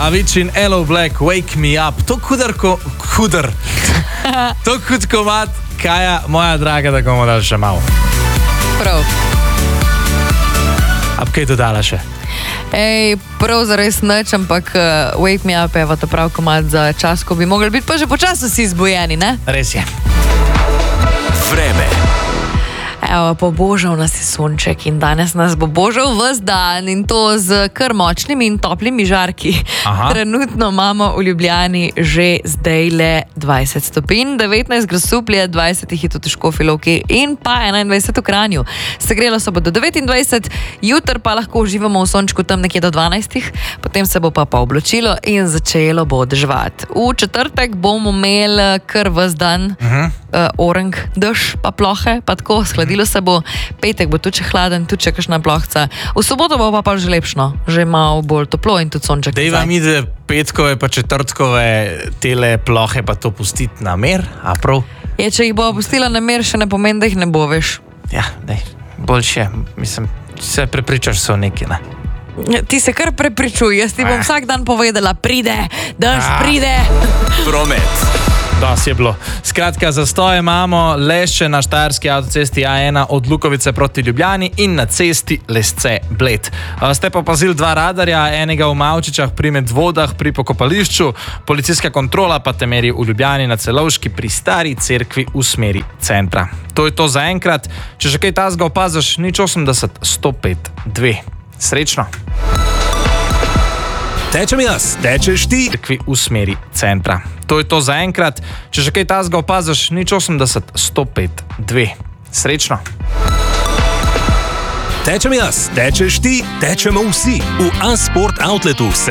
Avicii in Hello Black, Wake Me Up. To hud komad, Kaja, moja draga, da bomo dali še malo. Prav. A kaj dodala še? Prav zares nič, ampak Wake Me Up je to prav komad za čas, ko bi mogli biti pa že počasno si izbojeni, ne? Res je. Vreme. Evo, pobožal nas je sonček in danes nas bo božal ves dan in to z kar močnimi in toplimi žarki. Aha. Trenutno imamo v Ljubljani že zdajle 20 stopinj, 19 Grosuplje, 20 jih je tudi v Škofji Loki in pa 21 v Kranju. Segrelo se bo do 29, jutri pa lahko uživamo v sončku tam nekje do 12, potem se bo pa obločilo in začelo bo deževati. V četrtek bomo imeli kar ves dan orang, dež pa plohe, pa tako skladilo se bo, petek bo tudi hladen, tudi še kakšna plohca. V soboto bo pa že lepšno, že malo bolj toplo in tudi sonček. Dej vam ide petkove pa četrtkove tele plohe pa to pustiti na mer, a prav? Je, če jih bo pustila na mer, še ne pomeni, da jih ne bo, veš. Ja, dej, boljše, mislim, se prepričaš so neki, ne? Ti se kar prepričuj, jaz ti bom vsak dan povedala, pride, dež pride. Promet. Das je bilo. Skratka, zastoje imamo le še na štajerski avtocesti A1 od Lukovice proti Ljubljani in na cesti Lesce-Bled. Ste pa opazili dva radarja, enega v Mavčičah pri Medvodah pri pokopališču, policijska kontrola pa te meri v Ljubljani na Celovški pri Stari cerkvi v smeri centra. To je to za enkrat. Če še kaj tazga opaziš, 080 105 2. Srečno! Tečem jaz, tečeš ti. Cerkvi v smeri centra. To je to za enkrat. Če še kaj tazga opaziš, 080 105 2. Srečno! Tečem jaz, tečeš ti, tečemo vsi. V A-Sport Outletu se